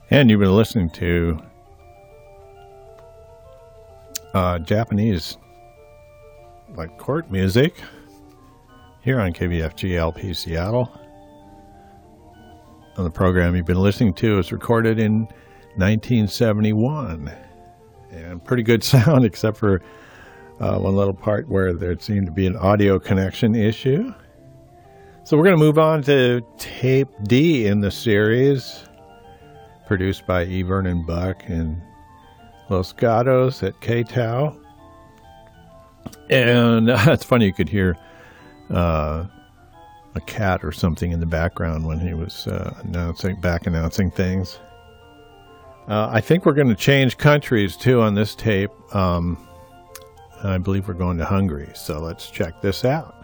And you've been listening to Japanese like court music here on KBFG LP Seattle. And the program you've been listening to was recorded in 1971. And pretty good sound, except for one little part where there seemed to be an audio connection issue. So we're going to move on to tape D in the series, produced by E. Vernon Buck and Los Gatos at K-Tau. And it's funny, you could hear a cat or something in the background when he was announcing things. I think we're going to change countries too on this tape. I believe we're going to Hungary, so let's check this out.